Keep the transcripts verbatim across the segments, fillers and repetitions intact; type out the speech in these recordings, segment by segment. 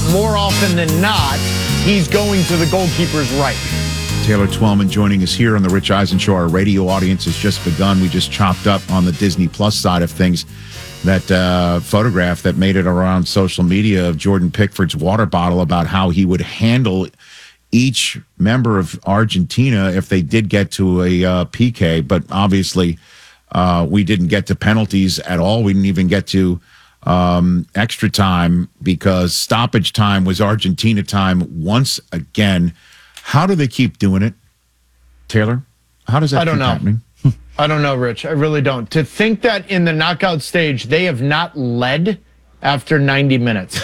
more often than not, he's going to the goalkeeper's right. Taylor Twellman joining us here on the Rich Eisen Show. Our radio audience has just begun. We just chopped up on the Disney Plus side of things that uh, photograph that made it around social media of Jordan Pickford's water bottle about how he would handle each member of Argentina if they did get to a uh, P K. But obviously, uh, we didn't get to penalties at all. We didn't even get to um, extra time because stoppage time was Argentina time once again. How do they keep doing it, Taylor? How does that I don't keep know. happening? I don't know, Rich. I really don't. To think that in the knockout stage, they have not led after ninety minutes.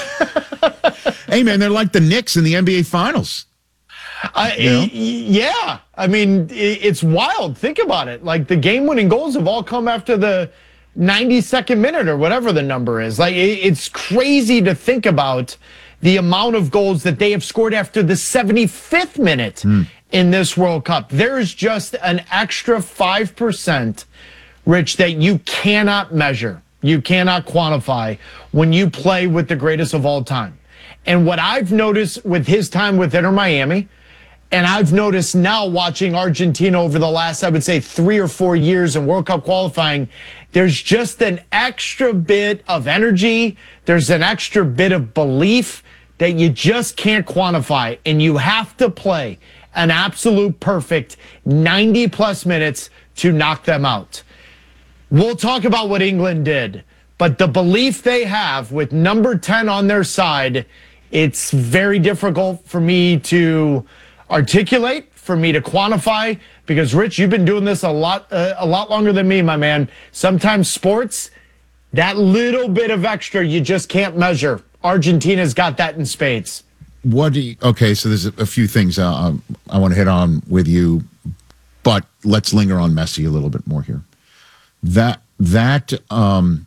Hey, man, they're like the Knicks in the N B A Finals. I, You know? Yeah. I mean, it's wild. Think about it. Like, the game-winning goals have all come after the ninety-second minute or whatever the number is. Like, it's crazy to think about the amount of goals that they have scored after the seventy-fifth minute mm. in this World Cup. There's just an extra five percent, Rich, that you cannot measure. You cannot quantify when you play with the greatest of all time. And what I've noticed with his time with Inter Miami, and I've noticed now watching Argentina over the last, I would say, three or four years in World Cup qualifying, there's just an extra bit of energy. There's an extra bit of belief that you just can't quantify. And you have to play an absolute perfect ninety plus minutes to knock them out. We'll talk about what England did, but the belief they have with number ten on their side, it's very difficult for me to articulate, for me to quantify, because Rich, you've been doing this a lot, uh, a lot longer than me, my man. Sometimes sports, that little bit of extra, you just can't measure. Argentina's got that in spades. What do you, okay, so there's a, a few things uh, I want to hit on with you, but let's linger on Messi a little bit more here. That that um,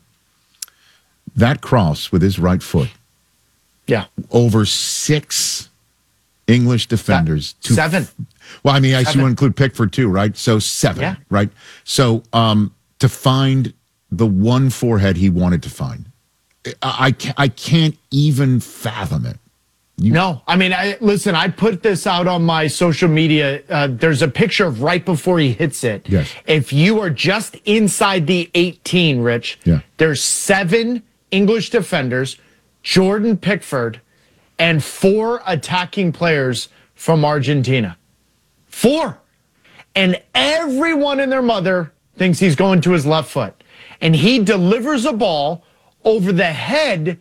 that cross with his right foot, yeah, over six English defenders. That, seven. Well, I mean, I seven. see you include Pickford too, right? So seven, yeah. right? So um, to find the one forehead he wanted to find, I, I, I can't even fathom it. You, no, I mean, I, listen, I put this out on my social media. Uh, there's a picture of right before he hits it. Yes. If you are just inside the eighteen, Rich, yeah. there's seven English defenders, Jordan Pickford, and four attacking players from Argentina. Four. And everyone and their mother thinks he's going to his left foot. And he delivers a ball over the head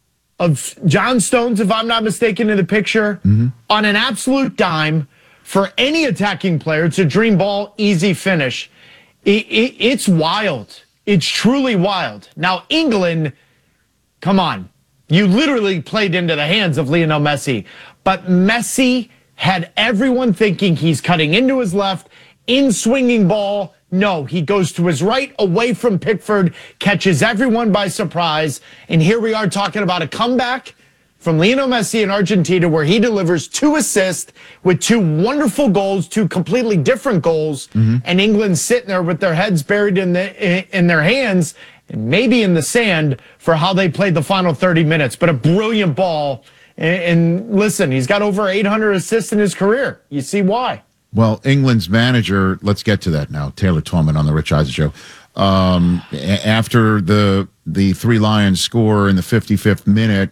of John Stones, if I'm not mistaken, in the picture, mm-hmm. on an absolute dime for any attacking player. It's a dream ball, easy finish. It, it, it's wild. It's truly wild. Now, England, come on. You literally played into the hands of Lionel Messi. But Messi had everyone thinking he's cutting into his left, in swinging ball. No, he goes to his right, away from Pickford, catches everyone by surprise. And here we are talking about a comeback from Lionel Messi in Argentina where he delivers two assists with two wonderful goals, two completely different goals. Mm-hmm. And England sitting there with their heads buried in, the, in their hands and maybe in the sand for how they played the final thirty minutes. But a brilliant ball. And, and listen, he's got over eight hundred assists in his career. You see why. Well, England's manager, let's get to that now, Taylor Twellman on the Rich Eisen Show. Um, after the the Three Lions score in the fifty-fifth minute,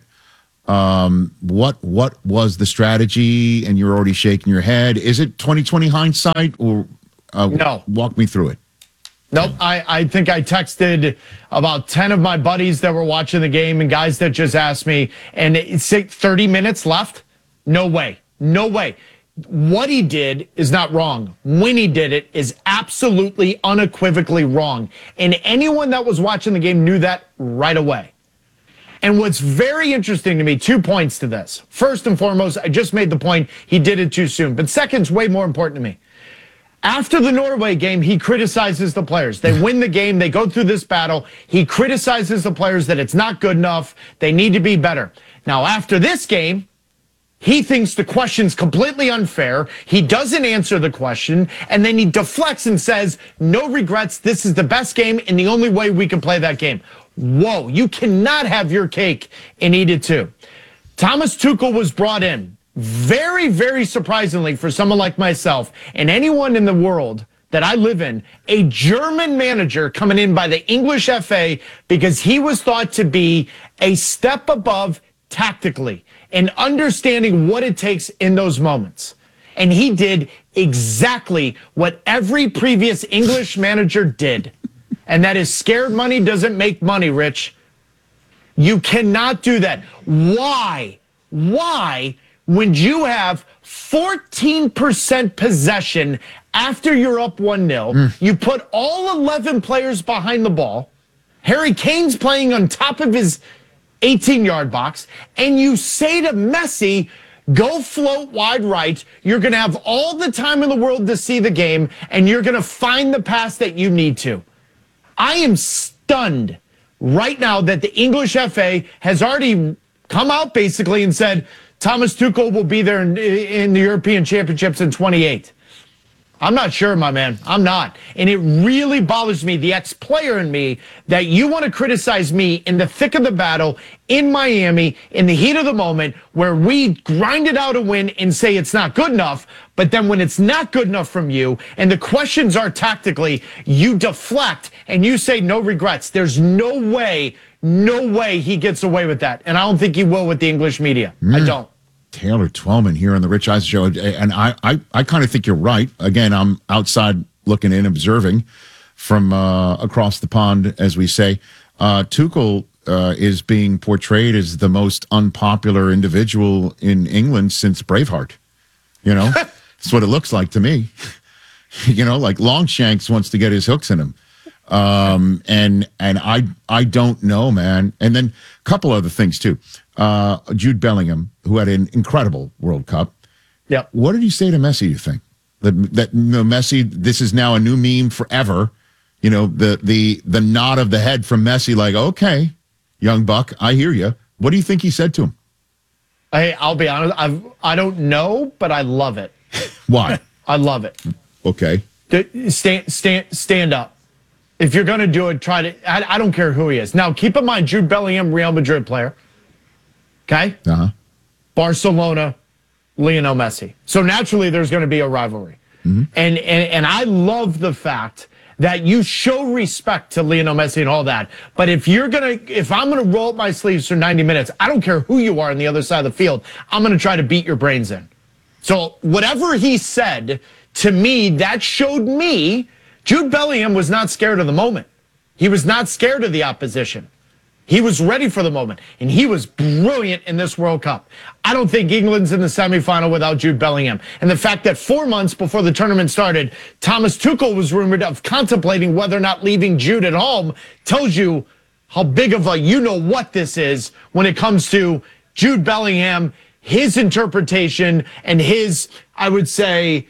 um, what what was the strategy? And you're already shaking your head. Is it twenty twenty hindsight, or uh, no? Walk me through it. Nope. I, I think I texted about ten of my buddies that were watching the game and guys that just asked me, and it's thirty minutes left? No way. No way. What he did is not wrong. When he did it is absolutely unequivocally wrong. And anyone that was watching the game knew that right away. And what's very interesting to me, two points to this. First and foremost, I just made the point he did it too soon. But second's way more important to me. After the Norway game, he criticizes the players. They win the game. They go through this battle. He criticizes the players that it's not good enough. They need to be better. Now, after this game, he thinks the question's completely unfair. He doesn't answer the question, and then he deflects and says, no regrets, this is the best game and the only way we can play that game. Whoa, you cannot have your cake and eat it too. Thomas Tuchel was brought in very, very surprisingly for someone like myself and anyone in the world that I live in, a German manager coming in by the English F A because he was thought to be a step above tactically and understanding what it takes in those moments. And he did exactly what every previous English manager did. And that is scared money doesn't make money, Rich. You cannot do that. Why? Why, when you have fourteen percent possession after you're up one nil, mm. you put all eleven players behind the ball, Harry Kane's playing on top of his eighteen-yard box, and you say to Messi, go float wide right, you're going to have all the time in the world to see the game, and you're going to find the pass that you need to. I am stunned right now that the English F A has already come out basically and said Thomas Tuchel will be there in, in the European Championships in twenty-eight. I'm not sure, my man. I'm not. And it really bothers me, the ex-player in me, that you want to criticize me in the thick of the battle in Miami, in the heat of the moment, where we grinded out a win and say it's not good enough. But then when it's not good enough from you and the questions are tactically, you deflect and you say no regrets. There's no way, no way he gets away with that. And I don't think he will with the English media. Mm. I don't. Taylor Twellman here on the Rich Eisen Show, and I, I, I kind of think you're right. Again, I'm outside looking in, observing from uh, across the pond, as we say. Uh, Tuchel uh, is being portrayed as the most unpopular individual in England since Braveheart. You know, that's what it looks like to me. You know, like Longshanks wants to get his hooks in him. Um, and and I I don't know, man. And then a couple other things too. Uh, Jude Bellingham, who had an incredible World Cup. Yeah. What did he say to Messi, you think? That that you know, Messi, this is now a new meme forever. You know, the the the nod of the head from Messi, like, okay, young buck, I hear you. What do you think he said to him? Hey, I'll be honest, I've I don't know, but I love it. Why? I love it. Okay. Stand stand stand up. If you're going to do it, try to. I, I don't care who he is. Now, keep in mind, Jude Bellingham, Real Madrid player. Okay? Uh-huh. Barcelona, Lionel Messi. So naturally, there's going to be a rivalry. Mm-hmm. And, and and I love the fact that you show respect to Lionel Messi and all that. But if you're going to, if I'm going to roll up my sleeves for ninety minutes, I don't care who you are on the other side of the field, I'm going to try to beat your brains in. So whatever he said, to me, that showed me Jude Bellingham was not scared of the moment. He was not scared of the opposition. He was ready for the moment, and he was brilliant in this World Cup. I don't think England's in the semifinal without Jude Bellingham. And the fact that four months before the tournament started, Thomas Tuchel was rumored of contemplating whether or not leaving Jude at home tells you how big of a you-know-what this is when it comes to Jude Bellingham, his interpretation, and his, I would say,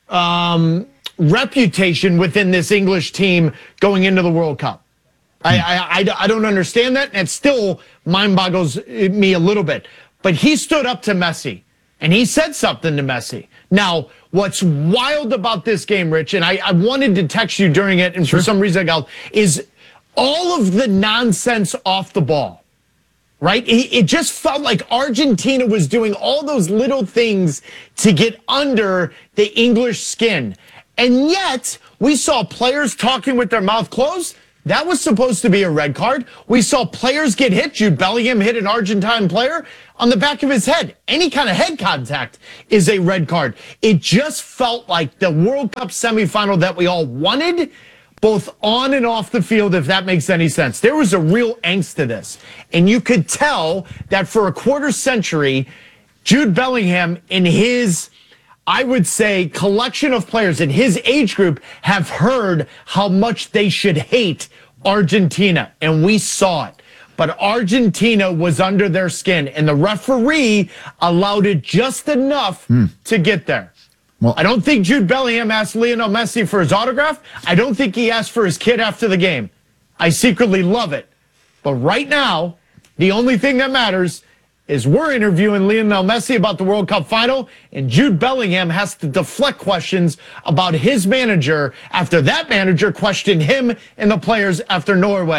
um, reputation within this English team going into the World Cup. I, I, I don't understand that, and it still mind boggles me a little bit. But he stood up to Messi, and he said something to Messi. Now, what's wild about this game, Rich, and I, I wanted to text you during it, and sure. for some reason I got, is all of the nonsense off the ball, right? It, it just felt like Argentina was doing all those little things to get under the English skin. And yet, we saw players talking with their mouth closed. That was supposed to be a red card. We saw players get hit. Jude Bellingham hit an Argentine player on the back of his head. Any kind of head contact is a red card. It just felt like the World Cup semifinal that we all wanted, both on and off the field, if that makes any sense. There was a real angst to this. And you could tell that for a quarter century, Jude Bellingham in his, I would say, collection of players in his age group have heard how much they should hate Argentina, and we saw it. But Argentina was under their skin, and the referee allowed it just enough mm. to get there. Well, I don't think Jude Bellingham asked Lionel Messi for his autograph. I don't think he asked for his kid after the game. I secretly love it. But right now, the only thing that matters is we're interviewing Lionel Messi about the World Cup final, and Jude Bellingham has to deflect questions about his manager after that manager questioned him and the players after Norway.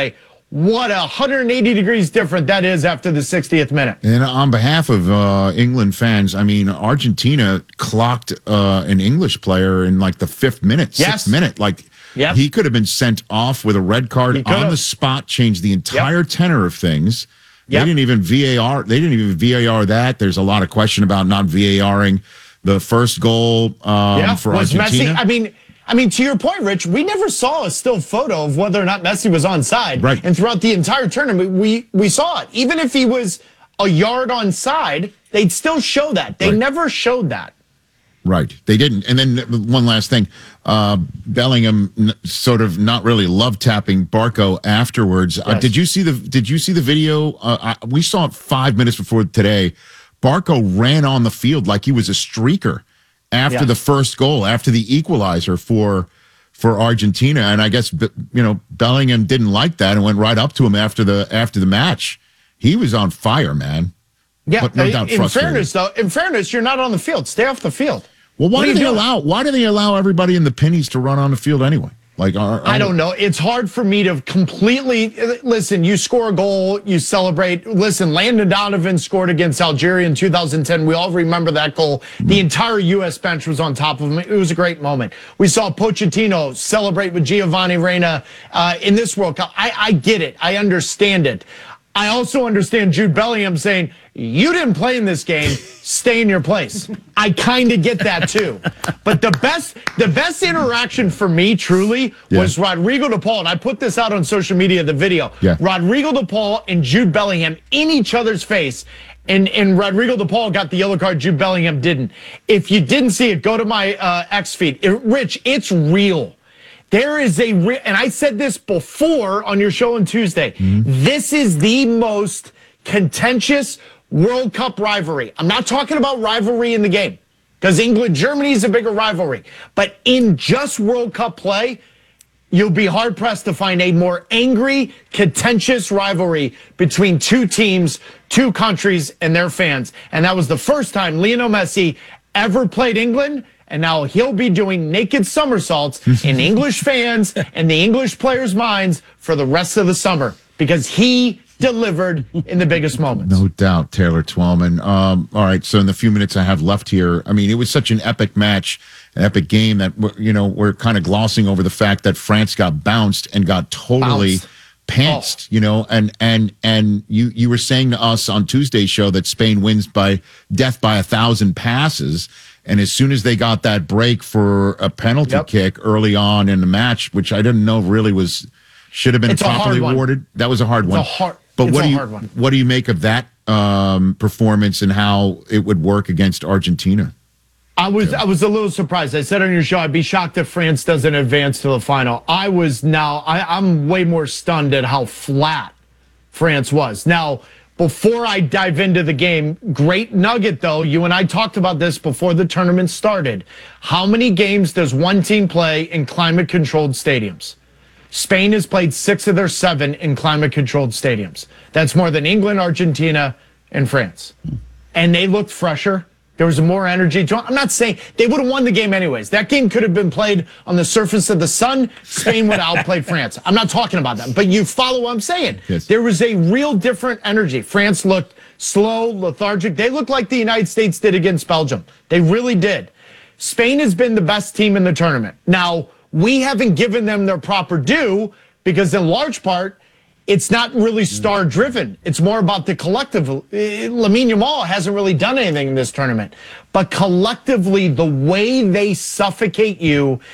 what a one hundred eighty degrees different that is after the sixtieth minute. And on behalf of uh, England fans, I mean, Argentina clocked uh, an English player in like the fifth minute, Yes. sixth minute. Like, Yep. he could have been sent off with a red card He on could've. the spot, changed the entire Yep. tenor of things. They Yep. didn't even V A R. They didn't even V A R that. There's a lot of question about not VARing the first goal um, Yeah, for was Argentina. Messi? I mean, I mean, to your point, Rich, we never saw a still photo of whether or not Messi was onside. Right. And throughout the entire tournament, we we saw it. Even if he was a yard onside, they'd still show that. They Right. never showed that. Right, they didn't. And then one last thing, uh, Bellingham n- sort of not really love tapping Barco afterwards. Uh, Yes. did you see the Did you see the video? Uh, I, we saw it five minutes before today. Barco ran on the field like he was a streaker after Yeah. the first goal, after the equalizer for for Argentina. And I guess you know Bellingham didn't like that and went right up to him after the after the match. He was on fire, man. Yeah, But no in- doubt in frustrated. fairness, though, in fairness, you're not on the field. Stay off the field. Well, why What are do you they doing? allow? Why do they allow everybody in the pennies to run on the field anyway? Like, are, are, I don't know. It's hard for me to completely listen. You score a goal, you celebrate. Listen, Landon Donovan scored against Algeria in two thousand ten. We all remember that goal. The entire U S bench was on top of him. It was a great moment. We saw Pochettino celebrate with Giovanni Reina uh, in this World Cup. I, I get it. I understand it. I also understand Jude Bellingham saying, you didn't play in this game, stay in your place. I kind of get that too. But the best the best interaction for me, truly, Yeah. was Rodrigo de Paul. And I put this out on social media, the video. Yeah. Rodrigo de Paul and Jude Bellingham in each other's face. And, and Rodrigo de Paul got the yellow card, Jude Bellingham didn't. If you didn't see it, go to my uh, X feed. It, Rich, it's real. There is a real, and I said this before on your show on Tuesday. Mm-hmm. This is the most contentious World Cup rivalry. I'm not talking about rivalry in the game because England, Germany is a bigger rivalry. But in just World Cup play, you'll be hard pressed to find a more angry, contentious rivalry between two teams, two countries, and their fans. And that was the first time Lionel Messi ever played England. And now he'll be doing naked somersaults in English fans and the English players' minds for the rest of the summer because he delivered in the biggest moments. No doubt, Taylor Twellman. Um, all right, so in the few minutes I have left here, I mean, it was such an epic match, an epic game that, you know, we're kind of glossing over the fact that France got bounced and got totally Bounced. pantsed, Oh. you know, and and and you you were saying to us on Tuesday's show that Spain wins by death by a thousand passes. And as soon as they got that break for a penalty Yep. kick early on in the match, which I didn't know really was should have been It's a hard properly one. awarded, that was a hard one. a hard- but it's what a do you hard one. what do you make of that um, performance and how it would work against Argentina? I was I was a little surprised. I said on your show, I'd be shocked if France doesn't advance to the final. I was now, I, I'm way more stunned at how flat France was. Now, before I dive into the game, great nugget though. You and I talked about this before the tournament started. How many games does one team play in climate controlled stadiums? Spain has played six of their seven in climate controlled stadiums. That's more than England, Argentina, and France. And they looked fresher. There was more energy to it. I'm not saying they would have won the game anyways. That game could have been played on the surface of the sun. Spain would have outplayed France. I'm not talking about that. But you follow what I'm saying. Yes. There was a real different energy. France looked slow, lethargic. They looked like the United States did against Belgium. They really did. Spain has been the best team in the tournament. Now, we haven't given them their proper due because in large part, it's not really star driven. It's more about the collective. Lamine Yamal hasn't really done anything in this tournament. But collectively, the way they suffocate you